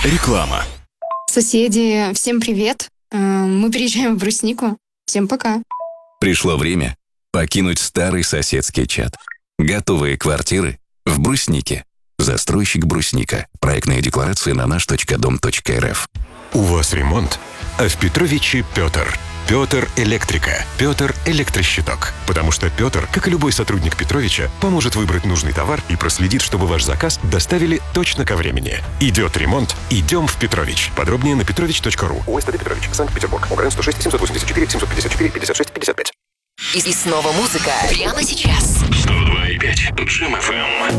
Реклама. Соседи, всем привет. Мы переезжаем в Бруснику. Всем пока. Пришло время покинуть старый соседский чат. Готовые квартиры в Бруснике. Застройщик Брусника. Проектная декларация на наш.дом.рф. У вас ремонт, а в Петровиче Петр. Петр Электрика. Петр Электрощиток. Потому что Петр, как и любой сотрудник Петровича, поможет выбрать нужный товар и проследит, чтобы ваш заказ доставили точно ко времени. Идет ремонт, идем в Петрович. Подробнее на petrovich.ru. УСТД Петрович, Санкт-Петербург. ОГРН 106 784 754 56 55. И снова музыка прямо сейчас. 102,5 Джем FM.